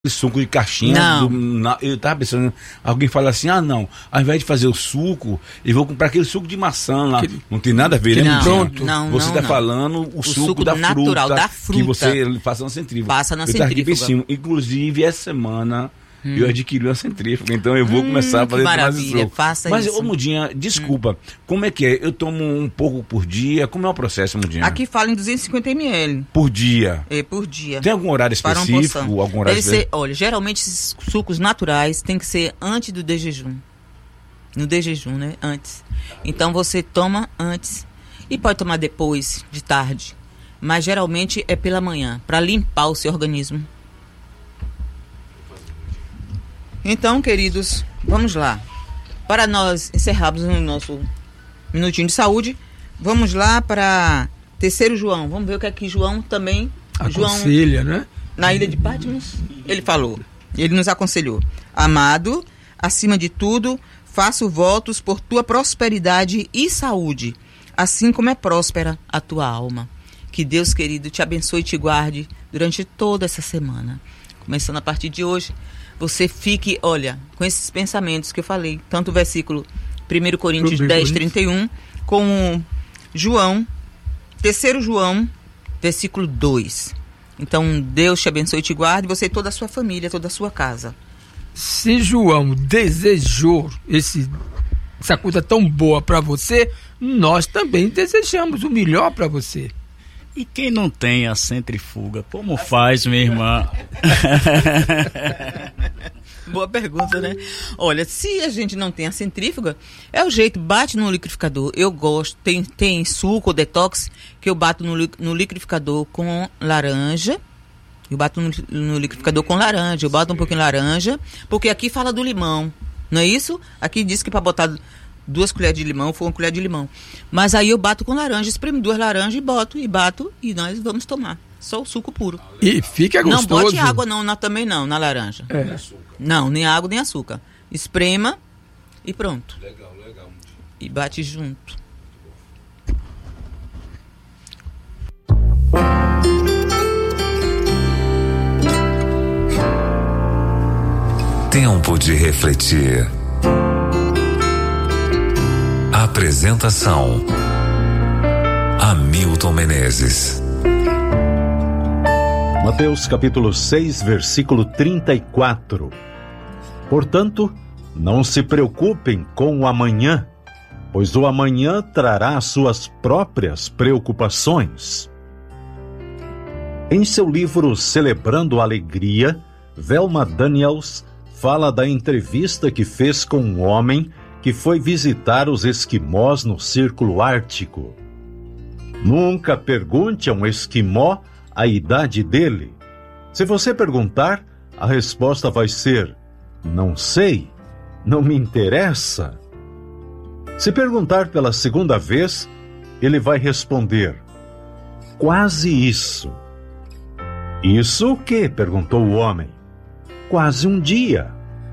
suco de caixinha. Eu tava pensando, alguém fala assim, não, ao invés de fazer o suco, eu vou comprar aquele suco de maçã lá. Não tem nada a ver, né? Pronto. Você está falando o suco da natural, fruta, da fruta. Que você passa na centrífuga. Passa na centrífuga. Inclusive, essa semana eu adquiri uma centrífuga, então eu vou começar a fazer mais suco. Mas, ô Mudinha, desculpa, como é que é? Eu tomo um pouco por dia? Como é o processo, Mudinha? Aqui fala em 250 ml. Por dia? Por dia. Tem algum horário específico? Olha, geralmente esses sucos naturais tem que ser antes do jejum. No jejum, né? Antes. Então você toma antes e pode tomar depois, de tarde. Mas geralmente é pela manhã, para limpar o seu organismo. Então, queridos, vamos lá. Para nós encerrarmos o nosso minutinho de saúde, vamos lá para terceiro João. Vamos ver o que é que João também... aconselha, né? Na ilha de Patmos, ele falou, ele nos aconselhou. Amado, acima de tudo, faço votos por tua prosperidade e saúde, assim como é próspera a tua alma. Que Deus, querido, te abençoe e te guarde durante toda essa semana. Começando a partir de hoje, você fique, olha, com esses pensamentos que eu falei, tanto o versículo 1 Coríntios 10, 31, como João, terceiro João, versículo 2. Então, Deus te abençoe e te guarde, você e toda a sua família, toda a sua casa. Se João desejou essa coisa tão boa para você, nós também desejamos o melhor para você. E quem não tem a centrifuga, como faz, minha irmã? Boa pergunta, né? Olha, se a gente não tem a centrífuga, é o jeito, bate no liquidificador. Eu gosto, tem suco, detox, que eu bato no liquidificador com laranja. Eu bato no liquidificador com laranja, eu boto um pouquinho de laranja, porque aqui fala do limão, não é isso? Aqui diz que para botar 2 colheres de limão, foi 1 colher de limão. Mas aí eu bato com laranja, espremo 2 laranjas e bato e nós vamos tomar. Só o suco puro. E fica gostoso. Não bote água também não, na laranja. Não, nem água nem açúcar. Esprema e pronto. Legal. E bate junto. Tempo de refletir. Apresentação: Hamilton Menezes. Mateus capítulo 6, versículo 34. Portanto, não se preocupem com o amanhã, pois o amanhã trará suas próprias preocupações. Em seu livro Celebrando a Alegria, Velma Daniels fala da entrevista que fez com um homem que foi visitar os esquimós no Círculo Ártico. Nunca pergunte a um esquimó a idade dele. Se você perguntar, a resposta vai ser: não sei, não me interessa. Se perguntar pela segunda vez, ele vai responder: quase isso. Isso o quê? Perguntou o homem. Quase um dia.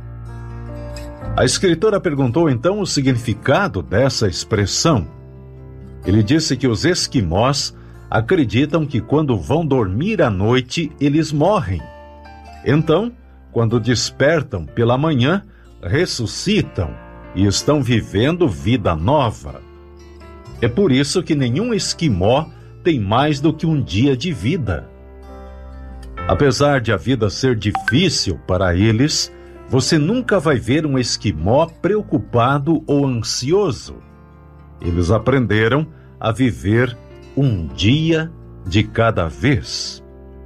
A escritora perguntou então o significado dessa expressão. Ele disse que os esquimós acreditam que quando vão dormir à noite, eles morrem. Então, quando despertam pela manhã, ressuscitam e estão vivendo vida nova. É por isso que nenhum esquimó tem mais do que um dia de vida. Apesar de a vida ser difícil para eles, você nunca vai ver um esquimó preocupado ou ansioso. Eles aprenderam a viver um dia de cada vez.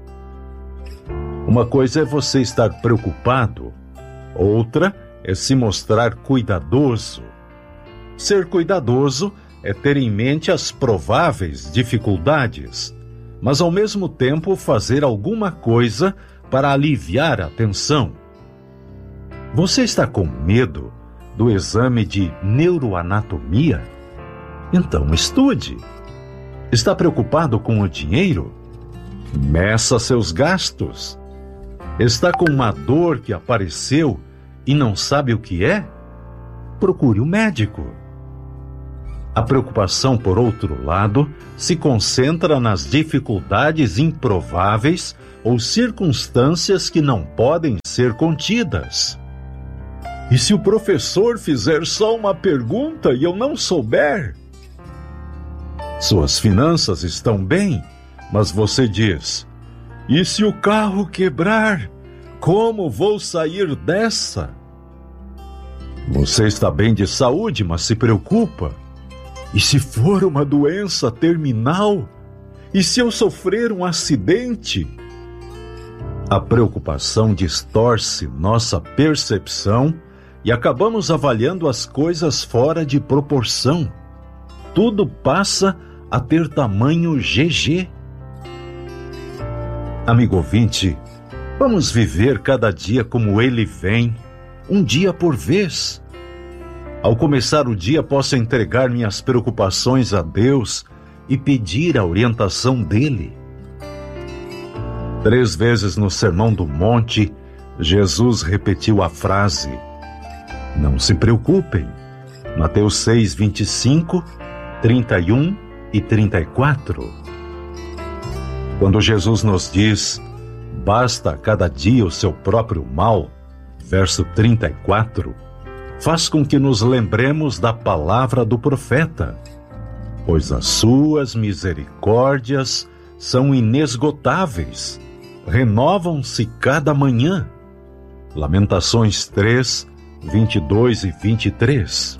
Uma coisa é você estar preocupado, outra é se mostrar cuidadoso. Ser cuidadoso é ter em mente as prováveis dificuldades, mas ao mesmo tempo fazer alguma coisa para aliviar a tensão. Você está com medo do exame de neuroanatomia? Então estude. Está preocupado com o dinheiro? Meça seus gastos. Está com uma dor que apareceu e não sabe o que é? Procure um médico. A preocupação, por outro lado, se concentra nas dificuldades improváveis ou circunstâncias que não podem ser contidas. E se o professor fizer só uma pergunta e eu não souber? Suas finanças estão bem, mas você diz: e se o carro quebrar? Como vou sair dessa? Você está bem de saúde, mas se preocupa. E se for uma doença terminal? E se eu sofrer um acidente? A preocupação distorce nossa percepção e acabamos avaliando as coisas fora de proporção. Tudo passa a ter tamanho GG. Amigo ouvinte, vamos viver cada dia como ele vem, um dia por vez. Ao começar o dia, posso entregar minhas preocupações a Deus e pedir a orientação dele. 3 vezes no Sermão do Monte, Jesus repetiu a frase: não se preocupem. Mateus 6, 25, 31 e 34. Quando Jesus nos diz: basta a cada dia o seu próprio mal, verso 34, faz com que nos lembremos da palavra do profeta: pois as suas misericórdias são inesgotáveis, renovam-se cada manhã. Lamentações 3, 22 e 23.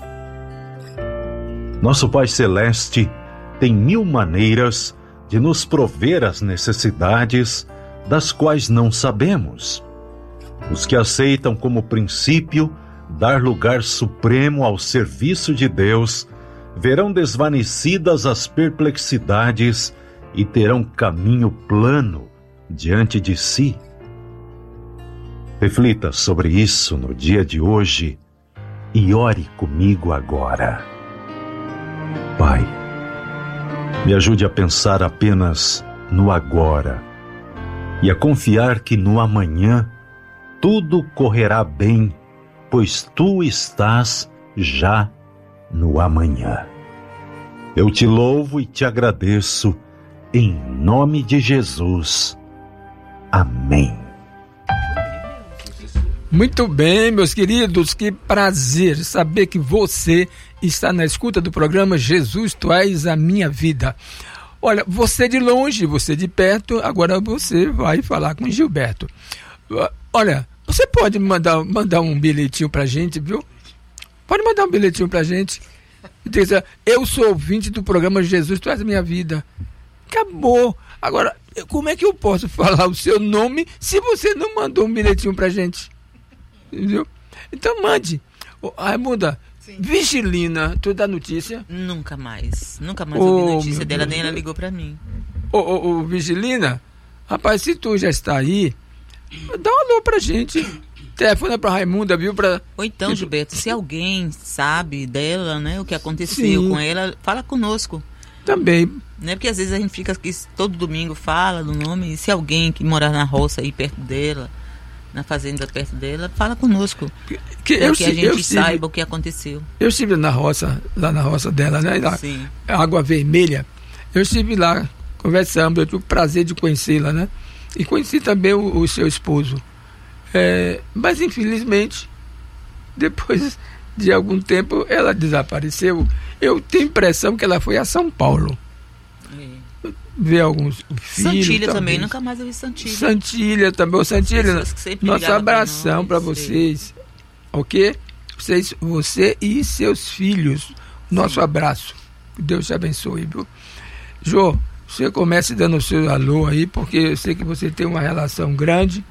Nosso Pai Celeste tem 1000 maneiras de nos prover as necessidades das quais não sabemos. Os que aceitam como princípio dar lugar supremo ao serviço de Deus verão desvanecidas as perplexidades e terão caminho plano diante de si. Reflita sobre isso no dia de hoje e ore comigo agora. Pai, me ajude a pensar apenas no agora e a confiar que no amanhã tudo correrá bem, pois tu estás já no amanhã. Eu te louvo e te agradeço, em nome de Jesus. Amém. Muito bem, meus queridos, que prazer saber que você está na escuta do programa Jesus, Tu És a Minha Vida. Olha, você de longe, você de perto, agora você vai falar com o Gilberto. Olha, você pode mandar um bilhetinho pra gente, viu? Pode mandar um bilhetinho pra gente. Dizer: eu sou ouvinte do programa Jesus, Tu És a Minha Vida. Acabou. Agora, como é que eu posso falar o seu nome se você não mandou um bilhetinho pra gente? Entendeu? Então mande. Raimunda, Vigilina, tu dá notícia? Nunca mais ouvi notícia dela, nem ela ligou pra mim. Vigilina, rapaz, se tu já está aí, dá um alô pra gente. Telefona pra Raimunda, viu? Ou então, Gilberto, se alguém sabe dela, né, o que aconteceu com ela, fala conosco. Também. Né, porque às vezes a gente fica aqui todo domingo, fala do nome, e se alguém que mora na roça aí perto dela, na fazenda perto dela, fala conosco. Que a gente saiba o que aconteceu. Eu estive na roça, lá na roça dela, né? Sim. Água Vermelha. Eu estive lá, conversamos, eu tive o prazer de conhecê-la, né? E conheci também o seu esposo. Mas infelizmente, depois de algum tempo, ela desapareceu. Eu tenho a impressão que ela foi a São Paulo. Ver alguns filhos. Santilha também, nunca mais eu vi Santilha. Santilha também. Ô, Santilha, nosso abração para vocês. Ok? Você e seus filhos. Nosso abraço. Que Deus te abençoe, viu? Jô, você comece dando o seu alô aí, porque eu sei que você tem uma relação grande.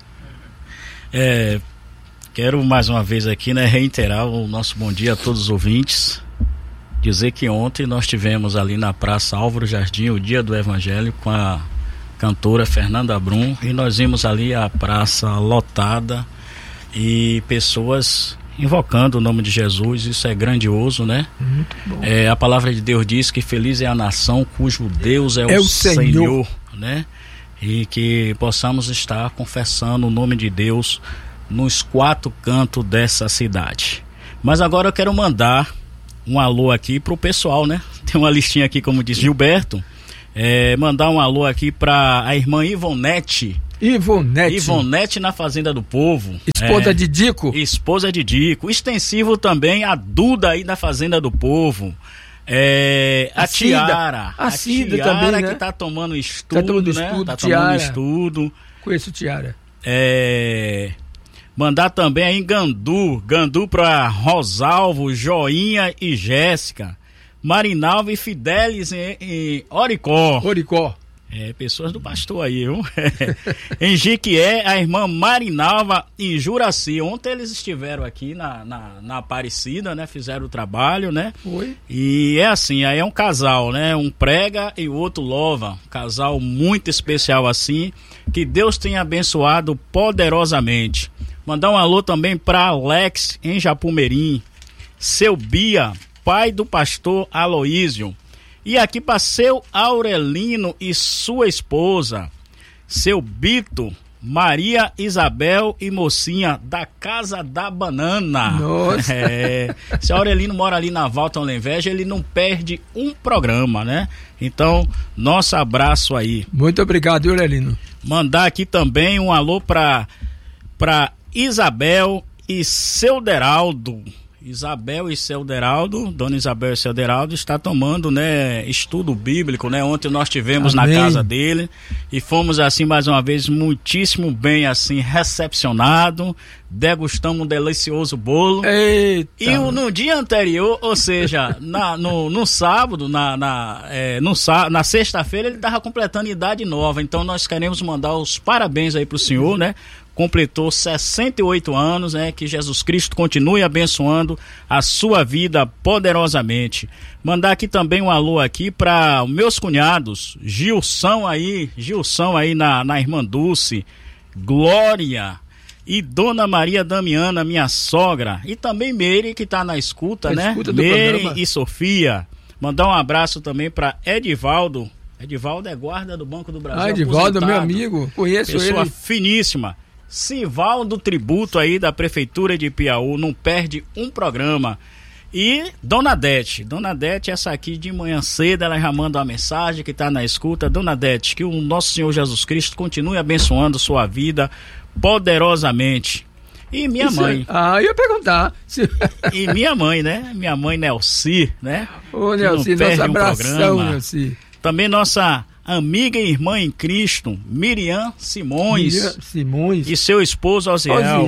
Quero mais uma vez aqui, né, reiterar o nosso bom dia a todos os ouvintes. Dizer que ontem nós tivemos ali na Praça Álvaro Jardim o Dia do Evangelho com a cantora Fernanda Brum, e nós vimos ali a praça lotada e pessoas invocando o nome de Jesus. Isso é grandioso, né? Muito bom. A palavra de Deus diz que feliz é a nação cujo Deus é o Senhor, né? E que possamos estar confessando o nome de Deus nos 4 cantos dessa cidade. Mas agora eu quero mandar um alô aqui pro pessoal, né? Tem uma listinha aqui, como disse Gilberto. Mandar um alô aqui pra a irmã Ivonete. Ivonete na Fazenda do Povo. Esposa de Dico. Esposa de Dico. Extensivo também a Duda aí na Fazenda do Povo. A Tiara. A Cida também, né? Que tá tomando estudo, né? Tá tomando estudo. Conheço Tiara. Mandar também aí Gandu pra Rosalvo, Joinha e Jéssica. Marinalva e Fidelis em Oricó. Pessoas do pastor aí, viu? Em Jiquié, a irmã Marinalva e Juraci. Ontem eles estiveram aqui na Aparecida, né? Fizeram o trabalho, né? Foi. E é assim, aí é um casal, né? Um prega e o outro louva. Um casal muito especial assim, que Deus tenha abençoado poderosamente. Mandar um alô também para Alex em Japumerim. Seu Bia, pai do pastor Aloísio. E aqui para seu Aurelino e sua esposa, seu Bito, Maria Isabel e mocinha da Casa da Banana. Nossa. Seu Aurelino mora ali na Valton Lenveja, ele não perde um programa, né? Então, nosso abraço aí. Muito obrigado, Aurelino. Mandar aqui também um alô para Isabel e seu Deraldo. Isabel e seu Deraldo, Dona Isabel e seu Deraldo está tomando, né, estudo bíblico, né? Ontem nós tivemos na casa dele e fomos assim mais uma vez muitíssimo bem assim recepcionado, degustamos um delicioso bolo. Eita. E no dia anterior, ou seja, no sábado, na sexta-feira ele estava completando idade nova, então nós queremos mandar os parabéns aí pro senhor, né? Completou 68 anos, né? Que Jesus Cristo continue abençoando a sua vida poderosamente. Mandar aqui também um alô aqui para meus cunhados, Gilson aí na Irmã Dulce, Glória e Dona Maria Damiana, minha sogra, e também Meire, que tá na escuta, né? Meire e Sofia. Mandar um abraço também para Edivaldo. Edivaldo é guarda do Banco do Brasil. Edivaldo, meu amigo, conheço ele. Pessoa finíssima. Sivaldo Tributo aí da Prefeitura de Piauí, não perde um programa. E Dona Dete, essa aqui de manhã cedo, ela já manda uma mensagem que está na escuta. Dona Dete, que o nosso Senhor Jesus Cristo continue abençoando sua vida poderosamente. E minha mãe. Eu ia perguntar. E minha mãe, né? Minha mãe Nelci, né? Ô Nelci, nosso abração, Nelci. Também nossa amiga e irmã em Cristo, Miriam Simões. E seu esposo Osiel.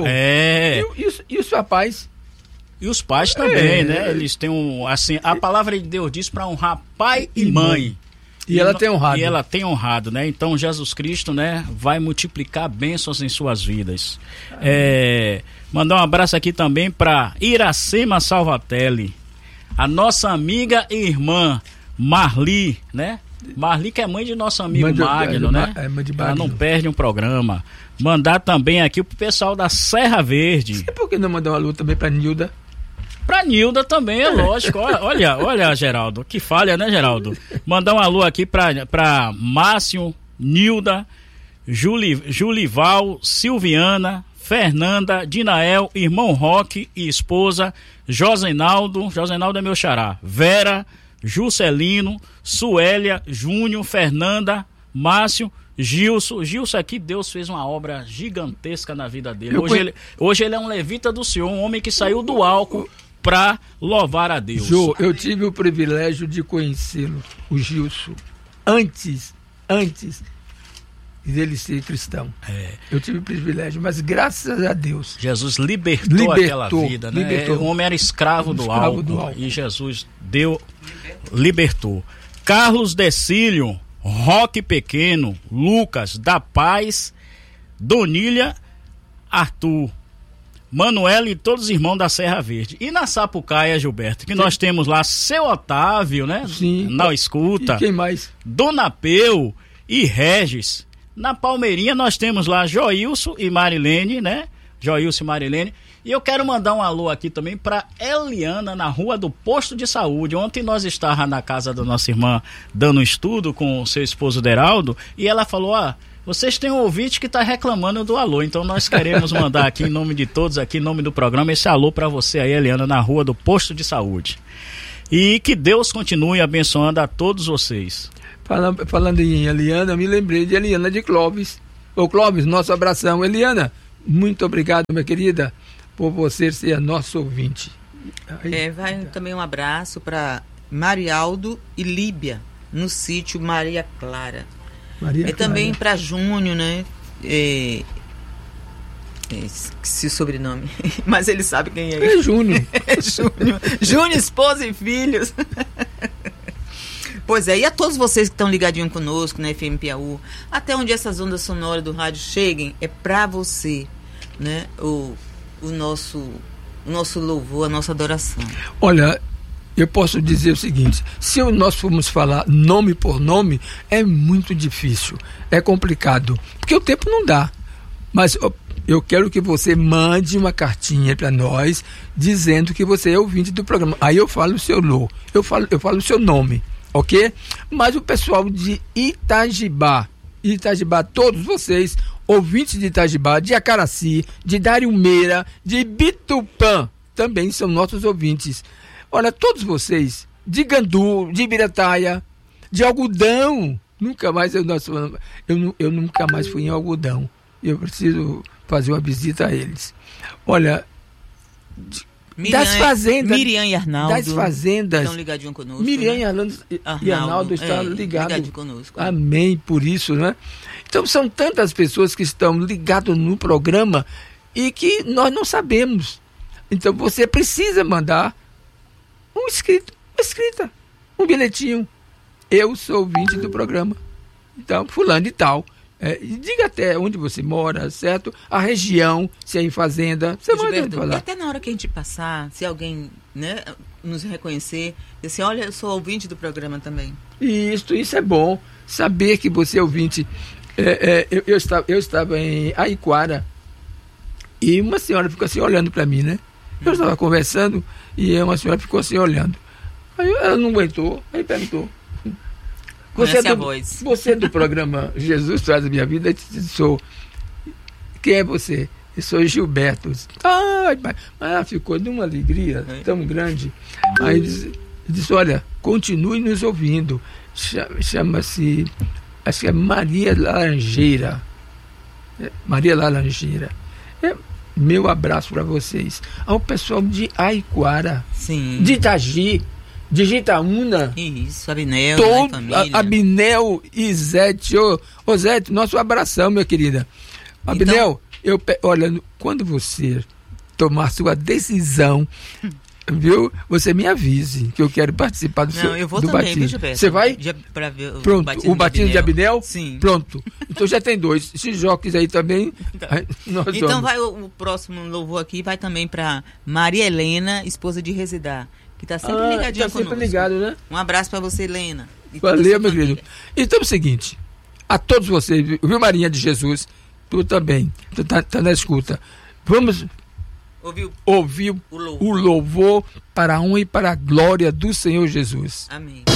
E os papais? E os pais também, né? Eles têm assim, a palavra de Deus diz para honrar pai e mãe. E ela tem honrado. E ela tem honrado, né? Então Jesus Cristo, né, vai multiplicar bênçãos em suas vidas. Mandar um abraço aqui também para Iracema Salvatelli, a nossa amiga e irmã Marli, né? Marli, que é mãe de nosso amigo Magno, né? Ela não perde um programa. Mandar também aqui pro pessoal da Serra Verde. E por que não mandar um alô também pra Nilda? Pra Nilda também, é lógico. Olha, Geraldo, que falha, né, Geraldo? Mandar um alô aqui pra Márcio, Nilda, Julival, Silviana, Fernanda, Dinael, irmão Roque e esposa, Josenaldo é meu xará, Vera, Juscelino, Suélia, Júnior, Fernanda, Márcio, Gilson aqui, Deus fez uma obra gigantesca na vida dele. Hoje ele é um levita do Senhor, um homem que saiu do álcool para louvar a Deus. Jô, eu tive o privilégio de conhecê-lo, o Gilson, antes dele ser cristão. Eu tive o privilégio, mas graças a Deus. Jesus libertou aquela vida, né? O homem era escravo do álcool. E Jesus libertou. Carlos Decílio, Roque Pequeno, Lucas, da Paz, Donília, Arthur, Manuel e todos os irmãos da Serra Verde. E na Sapucaia, Gilberto, que nós temos lá seu Otávio, né? Sim. Na escuta. E quem mais? Dona Peu e Regis. Na Palmeirinha nós temos lá Joilson e Marilene, né? Joilson e Marilene. E eu quero mandar um alô aqui também para Eliana, na rua do Posto de Saúde. Ontem nós estávamos na casa da nossa irmã dando um estudo com o seu esposo Deraldo, e ela falou, Vocês têm um ouvinte que está reclamando do alô, então nós queremos mandar aqui em nome de todos, aqui em nome do programa, esse alô para você aí, Eliana, na rua do Posto de Saúde. E que Deus continue abençoando a todos vocês. Falando em Eliana, me lembrei de Eliana de Clóvis. Ô Clóvis, nosso abração. Eliana, muito obrigado, minha querida, por você ser nosso ouvinte. Vai também um abraço para Marialdo e Líbia, no sítio Maria Clara. Também para Júnior, né? Esqueci o sobrenome, mas ele sabe quem é. É Júnior. Júnior, esposa e filhos. Pois é, e a todos vocês que estão ligadinhos conosco na FM Piauí, até onde essas ondas sonoras do rádio cheguem, é para você, né? O nosso louvor, a nossa adoração. Olha, eu posso dizer o seguinte, se nós formos falar nome por nome, é muito difícil, é complicado, porque o tempo não dá. Mas eu quero que você mande uma cartinha para nós, dizendo que você é ouvinte do programa. Aí eu falo o seu eu falo o seu nome, ok? Mas o pessoal de Itajibá, todos vocês, ouvintes de Itajibá, de Acaraci, de Dariumeira, de Bitupã, também são nossos ouvintes. Olha, todos vocês, de Gandu, de Ibirataia, de Algodão, nunca mais eu nunca mais fui em Algodão. Eu preciso fazer uma visita a eles. Olha, das fazendas. Miriam e Arnaldo. Das fazendas. Estão ligadinhos conosco. Miriam e Arnaldo estão ligados conosco. Amém, por isso, né? Então são tantas pessoas que estão ligadas no programa e que nós não sabemos. Então você precisa mandar uma escrita, um bilhetinho. Eu sou ouvinte do programa. Então, fulano e tal. Diga até onde você mora, certo? A região, se é em fazenda. Você Gilberto, falar. E até na hora que a gente passar, se alguém, né, nos reconhecer, dizer, olha, eu sou ouvinte do programa também. Isso é bom. Saber que você é ouvinte. Eu estava em Aiquara e uma senhora ficou assim olhando para mim, né? Eu estava conversando e uma senhora ficou assim olhando. Aí ela não aguentou, aí perguntou. Você é do programa Jesus Traz a Minha Vida? Eu disse, quem é você? Eu sou Gilberto. Mas ela ficou de uma alegria tão grande. Aí disse, olha, continue nos ouvindo. Chama-se, acho que é Maria Laranjeira. Meu abraço para vocês. Ao pessoal de Aiquara, sim, de Itagi, de Gitaúna. Isso, Abinel, Abinel e Zete. Ô Zete, nosso abração, minha querida. Abinel, olha, quando você tomar sua decisão, viu? Você me avise que eu quero participar do seu eu vou do também, batismo. Viu, você vai? Pra ver pronto, o batismo de Abinel? Sim. Pronto. Então já tem 2. Se joques aí também. Então vai o próximo louvor aqui vai também para Maria Helena, esposa de Residar, que está sempre ligadinha conosco. Sempre ligado, né? Um abraço para você, Helena. Valeu, meu querido. Então é o seguinte, a todos vocês, viu, Marinha de Jesus, tu também, tu tá na escuta. Vamos ouvir o louvor para a honra e para a glória do Senhor Jesus. Amém.